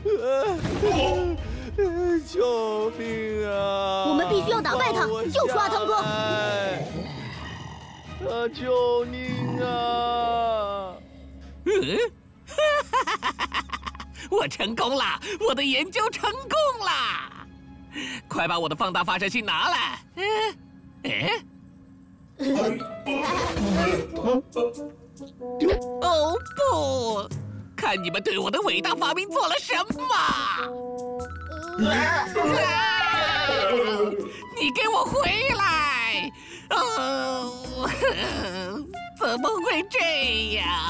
救命啊！ 我们必须要打败他，救出阿汤哥！ 救命啊！ 我成功了，我的研究成功了！快把我的放大发射器拿来！哦不！看你们对我的伟大发明做了什么！你给我回来！怎么会这样？